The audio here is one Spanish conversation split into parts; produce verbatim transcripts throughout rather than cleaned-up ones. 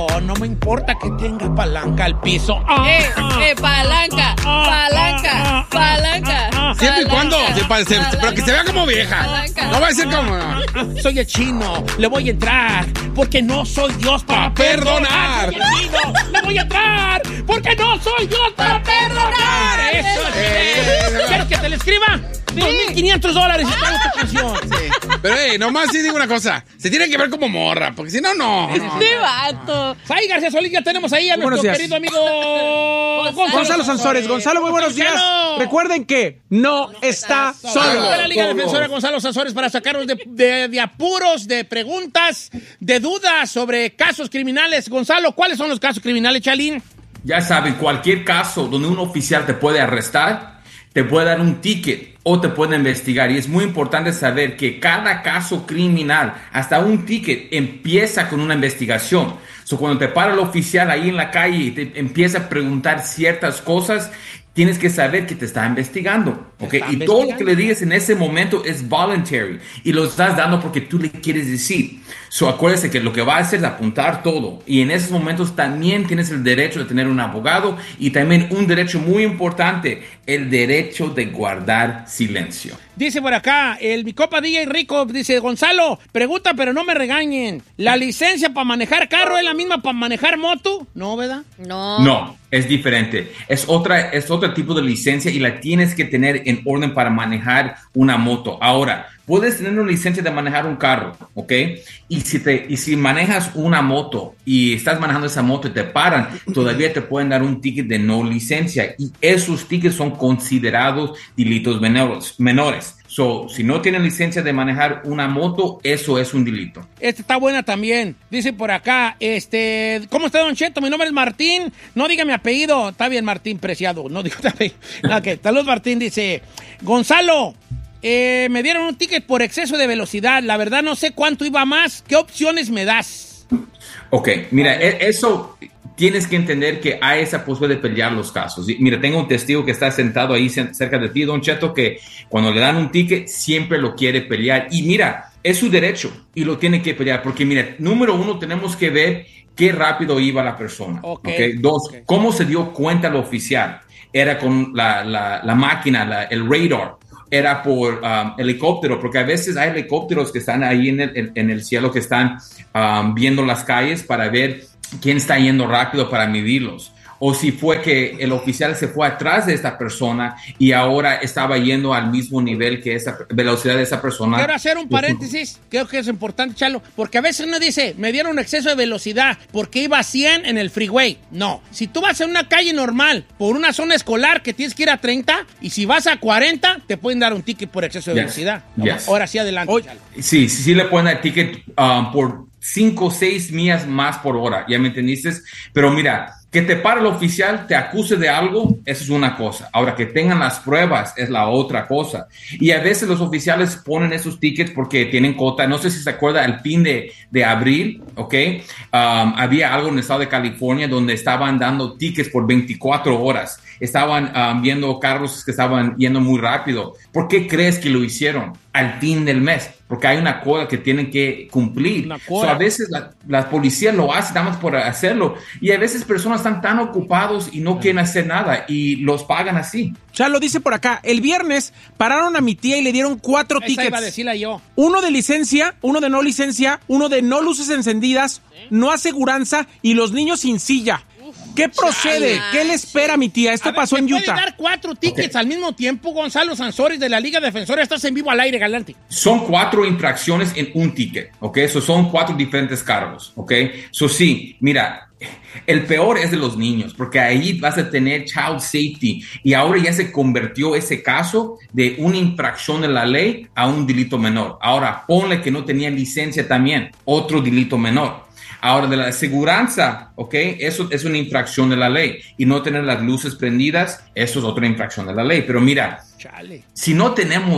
Oh, no me importa que tenga palanca al piso. Ah, ¡Eh, ah, eh, palanca! ah, ¡Palanca! ah, ¡Palanca! ah, Siempre y cuando, palanca, se parece, palanca, pero que se vea como vieja. palanca. No va a ser como... ah, soy el chino, le voy a entrar porque no soy Dios para perdonar. perdonar. Soy el chino, le voy a entrar porque no soy Dios para perdonar. Eso es. Eh, ¿Quieres que te lo escriba? dos mil quinientos dólares y pago esta canción. Pero, hey, nomás sí digo una cosa. Se tiene que ver como morra, porque si no, no. no, Este no. vato. Ay, García Solís, ya tenemos ahí a Buenos nuestro días. querido amigo Gonzalo Sansores. Gonzalo, muy buenos días. Gonzalo. Recuerden que no está Solo. solo. De la Liga Solo. Defensora Gonzalo Sansores para sacarnos de, de- de apuros, de preguntas, de dudas sobre casos criminales. Gonzalo, ¿cuáles son los casos criminales, Chalín? Ya saben, cualquier caso donde un oficial te puede arrestar, te puede dar un ticket o te puede investigar. Y es muy importante saber que cada caso criminal, hasta un ticket, empieza con una investigación. So, cuando te para el oficial ahí en la calle y te empieza a preguntar ciertas cosas, tienes que saber que te está investigando, ¿ok? Está Y todo lo investigando. que le digas en ese momento es voluntary y lo estás dando porque tú le quieres decir. So, acuérdese que lo que va a hacer es apuntar todo y en esos momentos también tienes el derecho de tener un abogado y también un derecho muy importante, el derecho de guardar silencio. Dice por acá, el mi copa D J Rico, dice, Gonzalo, pregunta pero no me regañen. ¿La licencia para manejar carro es la misma para manejar moto? No, ¿verdad? No. No, es diferente. Es otra, es otro tipo de licencia y la tienes que tener en orden para manejar una moto. Ahora, puedes tener una licencia de manejar un carro, ¿ok? Y si, te, y si manejas una moto y estás manejando esa moto y te paran, todavía te pueden dar un ticket de no licencia. Y esos tickets son considerados delitos menores. menores. So, si no tienen licencia de manejar una moto, eso es un delito. Esta está buena también. Dice por acá, este, ¿cómo está, Don Cheto? Mi nombre es Martín. No diga mi apellido. Está bien, Martín, preciado. No digo tu apellido. Ok, salud, Martín. Dice, Gonzalo, eh, me dieron un ticket por exceso de velocidad. La verdad no sé cuánto iba más. ¿Qué opciones me das? Ok, mira, e- eso tienes que entender que hay esa posibilidad de pelear los casos. Y mira, tengo un testigo que está sentado ahí ce- cerca de ti, Don Cheto, que cuando le dan un ticket siempre lo quiere pelear. Y mira, es su derecho y lo tiene que pelear. Porque mira, número uno, tenemos que ver qué rápido iba la persona. Ok. Okay. Dos, Ok. cómo se dio cuenta el oficial. Era con la, la, la máquina, la- el radar. Era por um, helicóptero, porque a veces hay helicópteros que están ahí en el, en, en el cielo, que están um, viendo las calles para ver quién está yendo rápido para medirlos. O si fue que el oficial se fue atrás de esta persona y ahora estaba yendo al mismo nivel que esa velocidad de esa persona. Quiero hacer un paréntesis, creo que es importante, Chalo, porque a veces uno dice, me dieron un exceso de velocidad porque iba a cien en el freeway. No, si tú vas en una calle normal, por una zona escolar que tienes que ir a treinta, y si vas a cuarenta, te pueden dar un ticket por exceso de Yes, velocidad. yes. Ahora sí, adelante, Oye, Chalo. Sí, sí, sí le pueden dar ticket um, por cinco o seis millas más por hora, ¿ya me entendiste? Pero mira, que te pare el oficial, te acuse de algo, eso es una cosa. Ahora, que tengan las pruebas es la otra cosa. Y a veces los oficiales ponen esos tickets porque tienen cota. No sé si se acuerda el fin de, de abril, ¿ok? Um, había algo en el estado de California donde estaban dando tickets por veinticuatro horas. Estaban um, viendo carros que estaban yendo muy rápido. ¿Por qué crees que lo hicieron al fin del mes? Porque hay una cuota que tienen que cumplir. Una So, cuota. a veces la, la policía lo hace nada más por hacerlo. Y a veces personas están tan ocupados y no quieren hacer nada y los pagan así. Chalo dice por acá, el viernes pararon a mi tía y le dieron cuatro Esa iba a tickets. decirla yo. Uno de licencia, uno de no licencia, uno de no luces encendidas, no aseguranza y los niños sin silla. ¿Qué procede? chale. ¿Qué le espera a mi tía? Esto A ver, pasó ¿me en puede Utah. dar cuatro tickets al mismo tiempo, Gonzalo Sansores de la Liga Defensora? Estás en vivo al aire, galante. Son cuatro infracciones en un ticket, ¿ok? Eso son cuatro diferentes cargos, ¿ok? Eso sí, mira, el peor es de los niños, porque ahí vas a tener child safety y ahora ya se convirtió ese caso de una infracción de la ley a un delito menor. Ahora, ponle que no tenía licencia también, otro delito menor. Ahora, de la aseguranza, ¿ok? Eso es una infracción de la ley. Y no tener las luces prendidas, eso es otra infracción de la ley. Pero mira, Chale. si no tenemos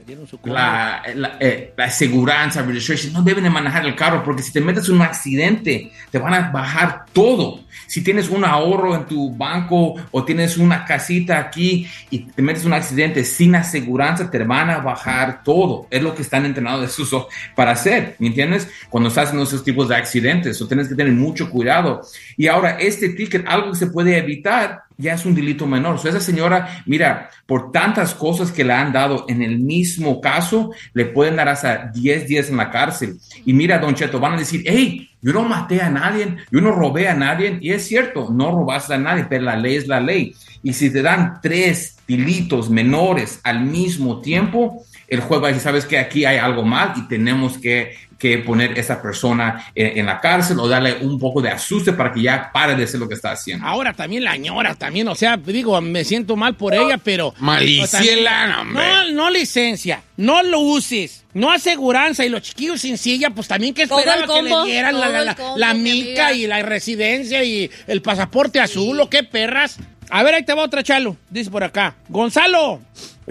dieron su combo. la, la, eh, la aseguranza, registration, no deben de manejar el carro porque si te metes en un accidente, te van a bajar todo. Si tienes un ahorro en tu banco o tienes una casita aquí y te metes en un accidente sin aseguranza, te van a bajar todo. Es lo que están entrenados esos para hacer, ¿me entiendes? Cuando estás en esos tipos de accidentes, o tienes que tener mucho cuidado. Y ahora, este ticket, algo que se puede evitar, ya es un delito menor. O sea, esa señora, mira, por tantas cosas que le han dado en el mismo caso, le pueden dar hasta diez días en la cárcel. Y mira, Don Cheto, van a decir, hey, yo no maté a nadie, yo no robé a nadie. Y es cierto, no robaste a nadie, pero la ley es la ley. Y si te dan tres delitos menores al mismo tiempo, el juez va a decir, sabes que aquí hay algo mal y tenemos que, que poner a esa persona en, en la cárcel o darle un poco de asuste para que ya pare de hacer lo que está haciendo. Ahora también la ñora, también, o sea, digo, me siento mal por ella, pero... Maliciela, hombre. No, no licencia, no lo uses, no aseguranza y los chiquillos sin silla, pues también que Todo esperaba el combo, que le dieran la, todo la, el la, combo, la mi mica amiga. y la residencia y el pasaporte azul, o qué perras. A ver, ahí te va otra, Chalo, dice por acá. Gonzalo,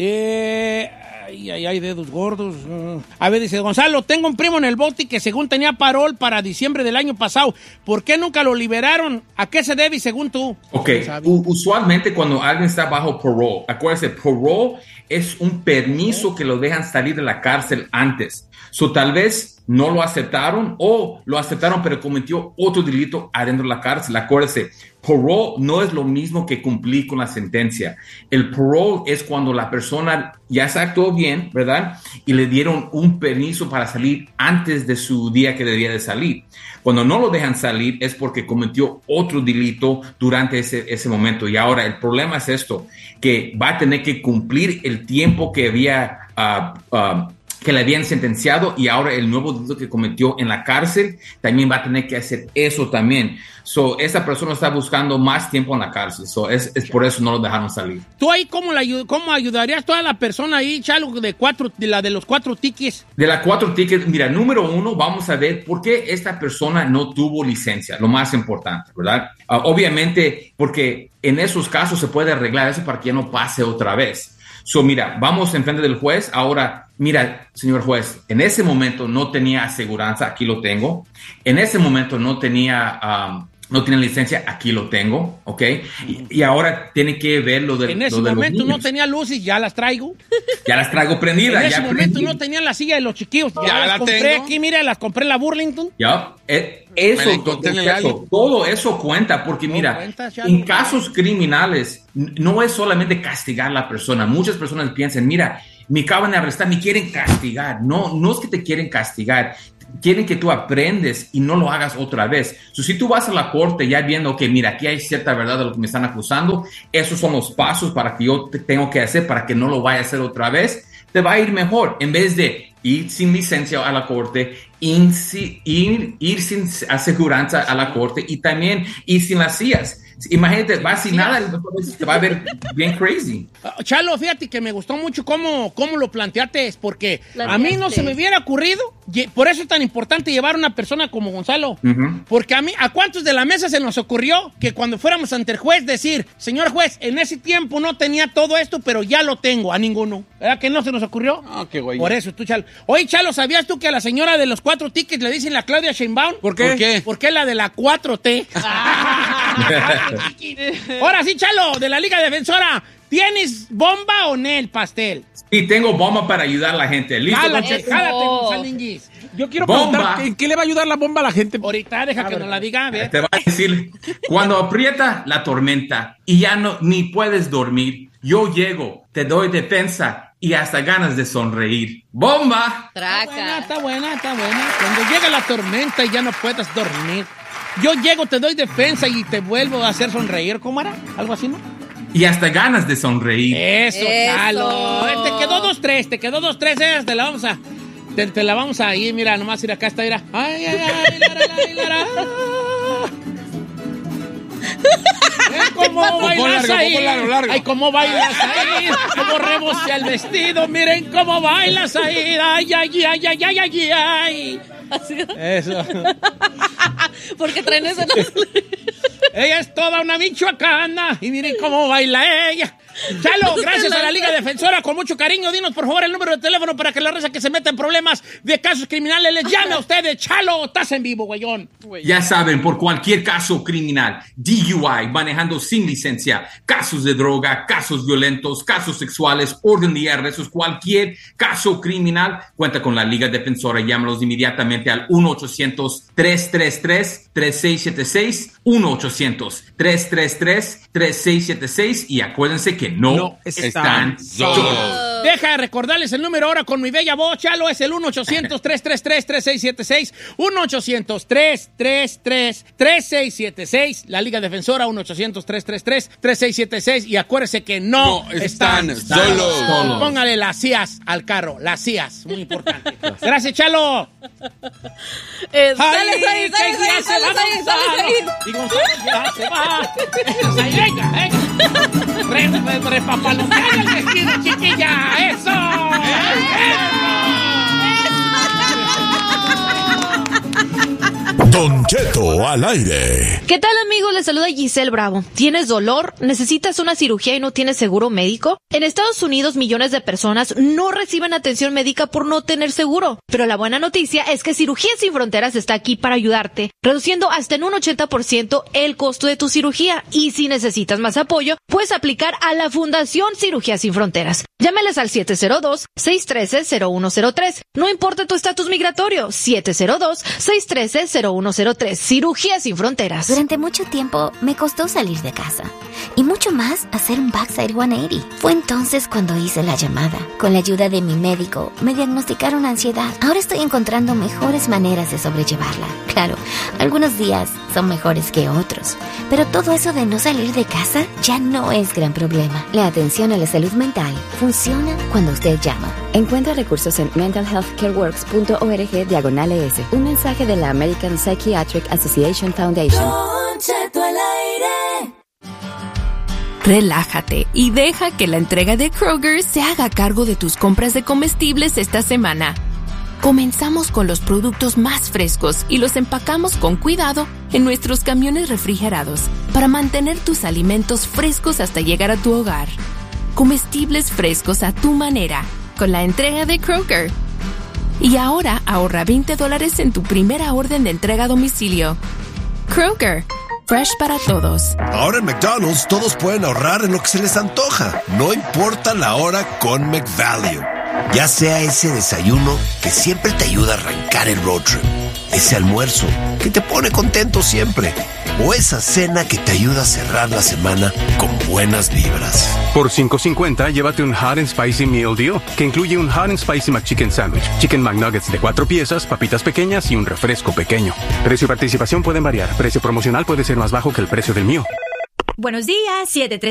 eh... Ay, ay, ay, dedos gordos. A ver, dice Gonzalo, tengo un primo en el bote que según tenía parol para diciembre del año pasado. ¿Por qué nunca lo liberaron? ¿A qué se debe según tú? Ok, U- usualmente cuando alguien está bajo parole, acuérdense, parole es un permiso que lo dejan salir de la cárcel antes. So, tal vez no lo aceptaron o lo aceptaron pero cometió otro delito adentro de la cárcel. Acuérdense, parole no es lo mismo que cumplir con la sentencia. El parole es cuando la persona ya se actuó bien, ¿verdad? Y le dieron un permiso para salir antes de su día que debía de salir. Cuando no lo dejan salir es porque cometió otro delito durante ese, ese momento. Y ahora el problema es esto, que va a tener que cumplir el tiempo que había... Uh, uh, que le habían sentenciado y ahora el nuevo delito que cometió en la cárcel también va a tener que hacer eso también. So, esa persona está buscando más tiempo en la cárcel. So, es, es por eso no lo dejaron salir. ¿Tú ahí cómo, la, cómo ayudarías a toda la persona ahí, Chalo, de, cuatro, de la de los cuatro tickets? De las cuatro tickets, mira, número uno, vamos a ver por qué esta persona no tuvo licencia, lo más importante, ¿verdad? Uh, obviamente, porque en esos casos se puede arreglar eso para que ya no pase otra vez. So, mira, vamos enfrente del juez. Ahora, mira, señor juez, en ese momento no tenía aseguranza, aquí lo tengo. En ese momento no tenía, um, no tenía licencia, aquí lo tengo, ¿ok? Y, y ahora tiene que ver lo de, en ese lo de momento los no niños. tenía luces, ya las traigo. Ya las traigo prendidas. En ese ya momento prendí. no tenía la silla de los chiquillos. Ya, Ya las la compré tengo. aquí, mira, las compré en la Burlington. Ya, eh, Me eso, la encontré en el eso, alley. todo eso cuenta, porque Todo mira, cuenta, ya en lo- casos criminales n- no es solamente castigar a la persona. Muchas personas piensan, mira, me acaban de arrestar, me quieren castigar. No, no es que te quieren castigar. Quieren que tú aprendes y no lo hagas otra vez. So, si tú vas a la corte ya viendo que, mira, aquí hay cierta verdad de lo que me están acusando, esos son los pasos para que yo te tengo que hacer para que no lo vaya a hacer otra vez, te va a ir mejor. En vez de ir sin licencia a la corte, ir, si- ir, ir sin aseguranza a la corte y también ir sin las sillas. Imagínate, vas sin nada, te va a ver bien crazy. Uh, Chalo, fíjate que me gustó mucho cómo, cómo lo planteaste, porque a mí no Planteaste. se me hubiera ocurrido. ye- Por eso es tan importante llevar a una persona como Gonzalo. Ujú. Porque a mí, ¿a cuántos de la mesa se nos ocurrió que cuando fuéramos ante el juez decir, señor juez, en ese tiempo no tenía todo esto, pero ya lo tengo? A ninguno. ¿Verdad que no se nos ocurrió? Ah, qué güey. Por eso, tú, Chalo. Oye, Chalo, ¿sabías tú que a la señora de los cuatro tickets le dicen la Claudia Sheinbaum? ¿Por qué? ¿Por qué? Porque es la de la cuatro T. Ahora sí, Chalo, de la Liga Defensora, ¿tienes bomba o no el pastel? Y tengo bomba para ayudar a la gente. ¿Listo? Jálate, don Cheto? jálate, Eso. González. Yo quiero Bomba. preguntar, ¿en qué le va a ayudar la bomba a la gente? Ahorita deja que nos la diga, a ver. Te va a decir, cuando aprieta la tormenta y ya no ni puedes dormir, yo llego, te doy defensa y hasta ganas de sonreír. ¡Bomba! Está buena, Traca. está buena, está buena. Cuando llega la tormenta y ya no puedas dormir, yo llego, te doy defensa y te vuelvo a hacer sonreír. ¿Cómo era? ¿Algo así, no? Y hasta ganas de sonreír. Eso, Eso. Chalo. Eh, Te quedó dos, tres, te quedó dos, tres. eh, Te la vamos a... Te, te la vamos a ir, mira, nomás ir acá está, mira. Ay, ay, ay, lara, lara, lara. Ven cómo bailas largo, ahí. ponlo largo, largo. Ay, cómo bailas ahí. Cómo rebose el vestido. Miren cómo bailas ahí. Ay, ay, ay, ay, ay, ay, ay. Así. Eso. Porque traen eso en las... Ella es toda una michoacana. Y miren cómo baila ella. Chalo, gracias a la Liga Defensora, con mucho cariño. Dinos, por favor, el número de teléfono para que la raza que se meta en problemas de casos criminales les llame a ustedes. Chalo, estás en vivo, güeyón. Ya saben, por cualquier caso criminal, D U I, manejando sin licencia, casos de droga, casos violentos, casos sexuales, orden de arrestos, cualquier caso criminal, cuenta con la Liga Defensora. Llámalos inmediatamente al uno ochocientos, tres tres tres, tres seis siete seis, uno ochocientos, tres tres tres, tres seis siete seis, y acuérdense que no, No están, están solos. Deja de recordarles el número ahora con mi bella voz, Chalo, es el uno ochocientos, tres tres tres, tres seis siete seis, uno ochocientos, tres tres tres, tres seis siete seis, la Liga Defensora, uno ochocientos, tres tres tres, tres seis siete seis, y acuérdense que no, No están están solos. solos. Póngale las C I As al carro, las C I As, muy importante. Gracias, Chalo. Eh, Ay, sales que ahí, sales ya ahí, se va sales ahí, sales ahí. Gonzalo. Y Gonzalo ya se va. Ahí, venga, venga. Re, re, repapalotea el vestido, chiquilla. ¡Eso! Don Cheto al aire. ¿Qué tal, amigos? Les saluda Giselle Bravo. ¿Tienes dolor? ¿Necesitas una cirugía y no tienes seguro médico? En Estados Unidos, millones de personas no reciben atención médica por no tener seguro. Pero la buena noticia es que Cirugías Sin Fronteras está aquí para ayudarte, reduciendo hasta en un ochenta por ciento el costo de tu cirugía. Y si necesitas más apoyo, puedes aplicar a la Fundación Cirugías Sin Fronteras. Llámales al siete cero dos, seis uno tres, cero uno cero tres. No importa tu estatus migratorio, siete cero dos, seis uno tres, cero uno cero tres. Cirugías Sin Fronteras. Durante mucho tiempo me costó salir de casa. Y mucho más hacer un backside ciento ochenta. Fue entonces cuando hice la llamada. Con la ayuda de mi médico, me diagnosticaron ansiedad. Ahora estoy encontrando mejores maneras de sobrellevarla. Claro, algunos días son mejores que otros. Pero todo eso de no salir de casa ya no es gran problema. La atención a la salud mental funciona cuando usted llama. Encuentra recursos en mental health care works punto org diagonal es. Un mensaje de la American Psychiatric Association Foundation. Relájate y deja que la entrega de Kroger se haga cargo de tus compras de comestibles esta semana. Comenzamos con los productos más frescos y los empacamos con cuidado en nuestros camiones refrigerados para mantener tus alimentos frescos hasta llegar a tu hogar. Comestibles frescos a tu manera, con la entrega de Kroger. Y ahora ahorra veinte dólares en tu primera orden de entrega a domicilio. Kroger, fresh para todos. Ahora en McDonald's todos pueden ahorrar en lo que se les antoja. No importa la hora con McValue. Ya sea ese desayuno que siempre te ayuda a arrancar el road trip, ese almuerzo que te pone contento siempre, o esa cena que te ayuda a cerrar la semana con buenas vibras. Por cinco cincuenta, llévate un Hot and Spicy Meal Deal, que incluye un Hot and Spicy McChicken Sandwich, Chicken McNuggets de cuatro piezas, papitas pequeñas y un refresco pequeño. Precio y participación pueden variar. Precio promocional puede ser más bajo que el precio del mío. Buenos días, siete tres